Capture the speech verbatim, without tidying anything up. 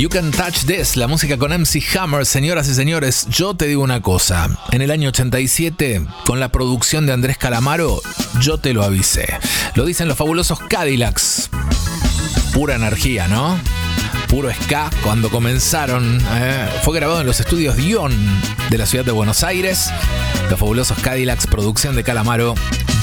You Can Touch This, la música con M C Hammer. Señoras y señores, yo te digo una cosa. En el año ochenta y siete, con la producción de Andrés Calamaro, yo te lo avisé. Lo dicen los fabulosos Cadillacs. Pura energía, ¿no? Puro ska cuando comenzaron. Eh, fue grabado en los estudios Dion de la ciudad de Buenos Aires. Los fabulosos Cadillacs, producción de Calamaro.